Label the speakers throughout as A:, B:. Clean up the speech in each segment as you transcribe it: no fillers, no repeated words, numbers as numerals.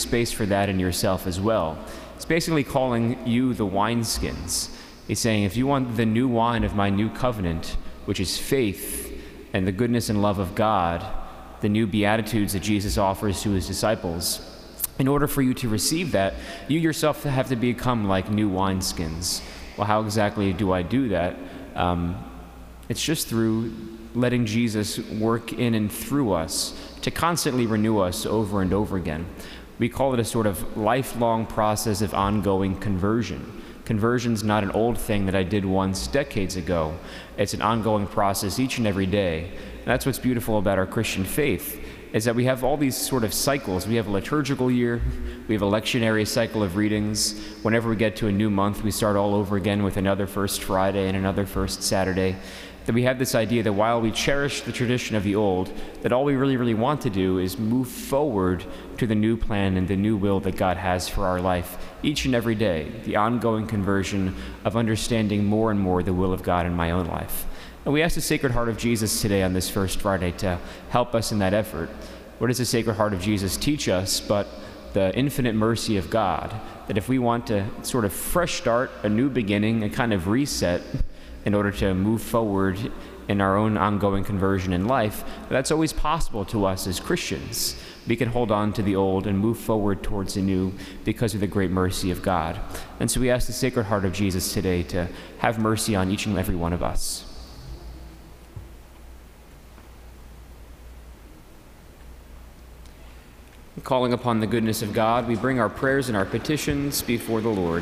A: space for that in yourself as well. It's basically calling you the wineskins. He's saying, if you want the new wine of my new covenant, which is faith and the goodness and love of God, the new beatitudes that Jesus offers to his disciples, in order for you to receive that, you yourself have to become like new wineskins. Well, how exactly do I do that? It's just through letting Jesus work in and through us to constantly renew us over and over again. We call it a sort of lifelong process of ongoing conversion. Conversion's not an old thing that I did once decades ago. It's an ongoing process each and every day. And that's what's beautiful about our Christian faith, is that we have all these sort of cycles. We have a liturgical year, we have a lectionary cycle of readings. Whenever we get to a new month, we start all over again with another First Friday and another First Saturday. That we have this idea that while we cherish the tradition of the old, that all we really want to do is move forward to the new plan and the new will that God has for our life each and every day, the ongoing conversion of understanding more and more the will of God in my own life. And we ask the Sacred Heart of Jesus today on this First Friday to help us in that effort. What does the Sacred Heart of Jesus teach us but the infinite mercy of God? That if we want to sort of fresh start, a new beginning, a kind of reset, in order to move forward in our own ongoing conversion in life, that's always possible to us as Christians. We can hold on to the old and move forward towards the new because of the great mercy of God. And so we ask the Sacred Heart of Jesus today to have mercy on each and every one of us. Calling upon the goodness of God, we bring our prayers and our petitions before the Lord.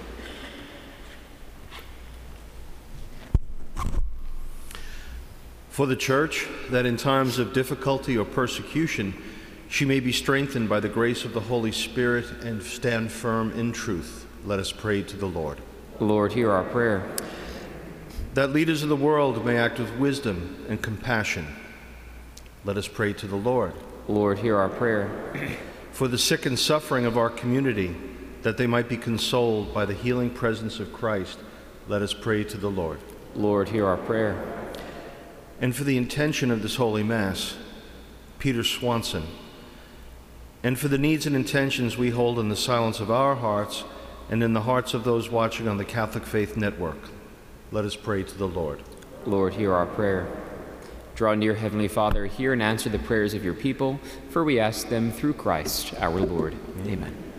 B: For the Church, that in times of difficulty or persecution, she may be strengthened by the grace of the Holy Spirit and stand firm in truth, let us pray to the Lord.
A: Lord, hear our prayer.
B: That leaders of the world may act with wisdom and compassion, let us pray to the Lord.
A: Lord, hear our prayer.
B: For the sick and suffering of our community, that they might be consoled by the healing presence of Christ, let us pray to the Lord.
A: Lord, hear our prayer.
B: And for the intention of this Holy Mass, Peter Swanson, and for the needs and intentions we hold in the silence of our hearts and in the hearts of those watching on the Catholic Faith Network, let us pray to the Lord.
A: Lord, hear our prayer. Draw near, Heavenly Father, hear and answer the prayers of your people, for we ask them through Christ our Lord. Amen.